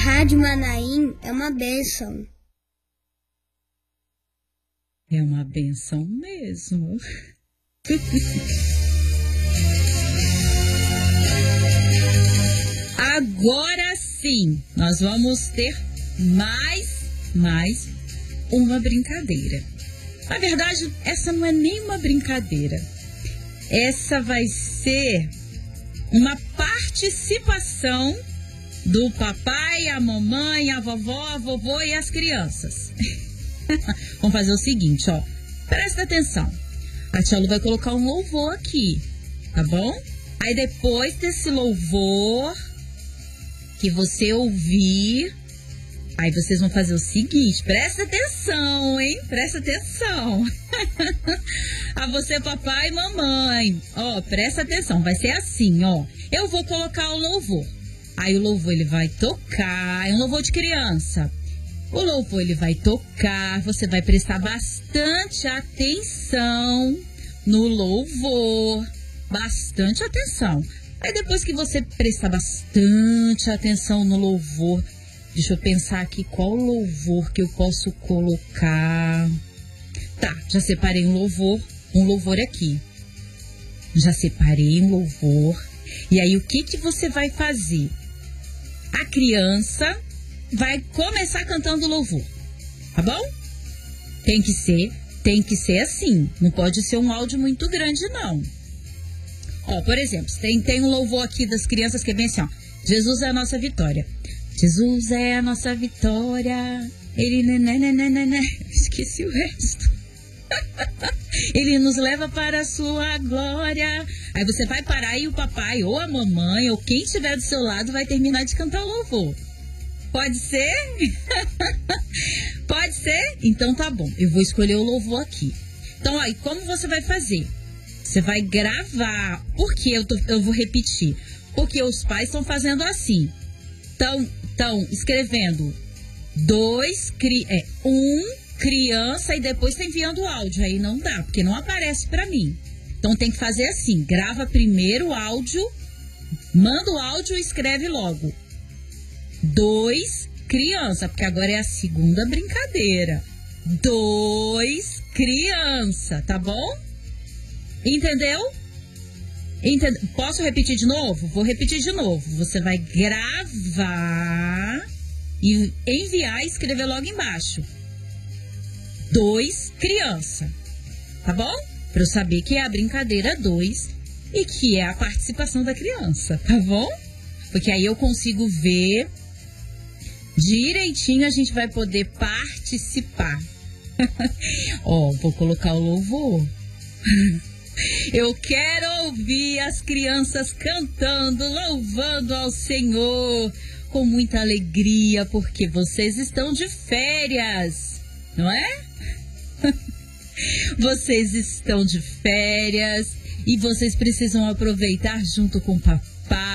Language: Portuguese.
Rádio Manaim é uma bênção. É uma bênção mesmo. Agora sim, nós vamos ter mais uma brincadeira. Na verdade, essa não é nem uma brincadeira. Essa vai ser uma participação do papai, a mamãe, a vovó, a vovô e as crianças. Vamos fazer o seguinte, ó. Presta atenção. A tia Lu vai colocar um louvor aqui, tá bom? Aí depois desse louvor que você ouvir, aí vocês vão fazer o seguinte, presta atenção, hein? Presta atenção. A você, papai e mamãe, ó, presta atenção, vai ser assim, ó. Eu vou colocar o louvor. Aí o louvor, ele vai tocar, é um louvor de criança. O louvor, ele vai tocar, você vai prestar bastante atenção no louvor. Bastante atenção. Aí depois que você prestar bastante atenção no louvor, deixa eu pensar aqui qual louvor que eu posso colocar. Tá, já separei um louvor aqui. Já separei um louvor. E aí o que você vai fazer? A criança vai começar cantando o louvor, tá bom? Tem que ser assim, não pode ser um áudio muito grande não. Ó, por exemplo, tem um louvor aqui das crianças que é bem assim, ó. Jesus é a nossa vitória. Jesus é a nossa vitória. Ele esqueci o resto. Ele nos leva para a sua glória. Aí você vai parar e o papai ou a mamãe ou quem estiver do seu lado vai terminar de cantar o louvor. Pode ser? Pode ser? Então tá bom, eu vou escolher o louvor aqui. Então, aí, como você vai fazer? Você vai gravar. Por que eu vou repetir? Porque os pais estão fazendo assim. Estão escrevendo criança e depois tá enviando o áudio. Aí não dá, porque não aparece pra mim. Então tem que fazer assim. Grava primeiro o áudio, manda o áudio e escreve logo. 2, criança, porque agora é a segunda brincadeira. 2, criança, tá bom? Entendeu? Posso repetir de novo? Vou repetir de novo. Você vai gravar e enviar e escrever logo embaixo. 2, criança, tá bom? Para eu saber que é a brincadeira 2 e que é a participação da criança, tá bom? Porque aí eu consigo ver direitinho, a gente vai poder participar. Ó, vou colocar o louvor. Eu quero ouvir as crianças cantando, louvando ao Senhor com muita alegria, porque vocês estão de férias, não é? Vocês estão de férias e vocês precisam aproveitar junto com o papai